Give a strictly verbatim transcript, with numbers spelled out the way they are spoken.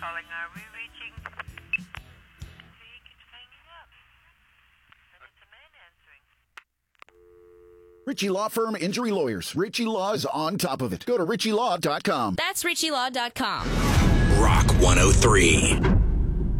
calling. Are we reaching? He keeps hanging up. And it's a man answering. Ritchie Law Firm Injury Lawyers. Ritchie Law is on top of it. Go to ritchie law dot com. That's ritchie law dot com. Rock one oh three.